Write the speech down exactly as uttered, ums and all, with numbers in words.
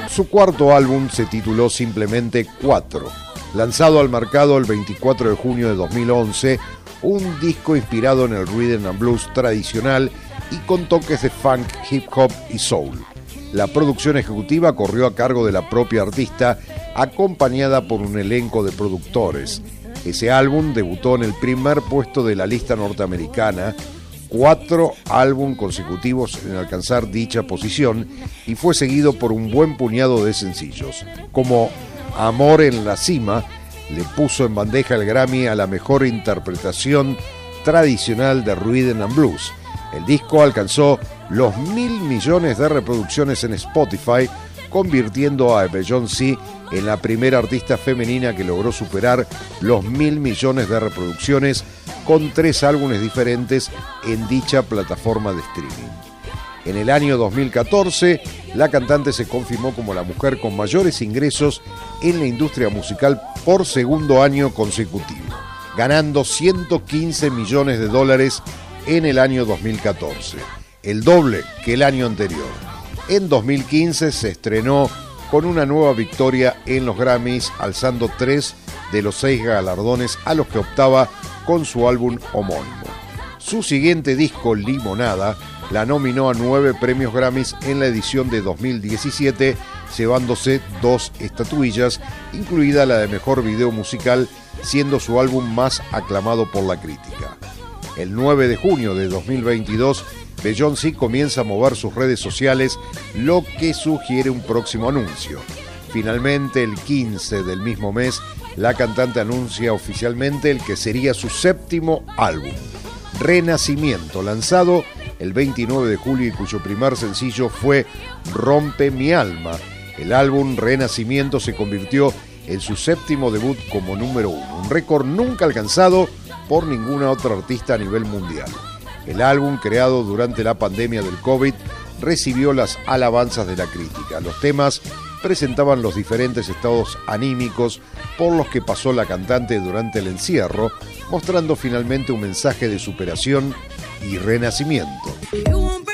Su cuarto álbum se tituló simplemente Cuatro. Lanzado al mercado el veinticuatro de junio de dos mil once, un disco inspirado en el rhythm and blues tradicional y con toques de funk, hip hop y soul. La producción ejecutiva corrió a cargo de la propia artista, acompañada por un elenco de productores. Ese álbum debutó en el primer puesto de la lista norteamericana, cuatro álbumes consecutivos en alcanzar dicha posición, y fue seguido por un buen puñado de sencillos. Como Amor en la Cima, le puso en bandeja el Grammy a la mejor interpretación tradicional de rhythm and blues. El disco alcanzó los mil millones de reproducciones en Spotify, convirtiendo a Beyoncé en la primera artista femenina que logró superar los mil millones de reproducciones con tres álbumes diferentes en dicha plataforma de streaming. En el año dos mil catorce, la cantante se confirmó como la mujer con mayores ingresos en la industria musical por segundo año consecutivo, ganando ciento quince millones de dólares en el año dos mil catorce, el doble que el año anterior. En dos mil quince se estrenó con una nueva victoria en los Grammys, alzando tres de los seis galardones a los que optaba con su álbum homónimo. Su siguiente disco, Limonada, la nominó a nueve premios Grammys en la edición de dos mil diecisiete, llevándose dos estatuillas, incluida la de Mejor Video Musical, siendo su álbum más aclamado por la crítica. El nueve de junio de dos mil veintidós, Beyoncé comienza a mover sus redes sociales, lo que sugiere un próximo anuncio. Finalmente, el quince del mismo mes, la cantante anuncia oficialmente el que sería su séptimo álbum, Renacimiento, lanzado el veintinueve de julio y cuyo primer sencillo fue Rompe mi alma. El álbum Renacimiento se convirtió en su séptimo debut como número uno, un récord nunca alcanzado por ninguna otra artista a nivel mundial. El álbum, creado durante la pandemia del COVID, recibió las alabanzas de la crítica. Los temas presentaban los diferentes estados anímicos por los que pasó la cantante durante el encierro, mostrando finalmente un mensaje de superación y renacimiento.